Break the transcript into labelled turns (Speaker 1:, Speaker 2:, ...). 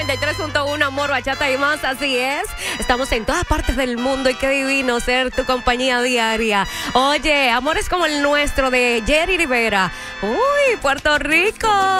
Speaker 1: 3.1 Amor, Bachata y más, así es. Estamos en todas partes del mundo y qué divino ser tu compañía diaria. Oye, amores como el nuestro de Jerry Rivera. Uy, Puerto Rico.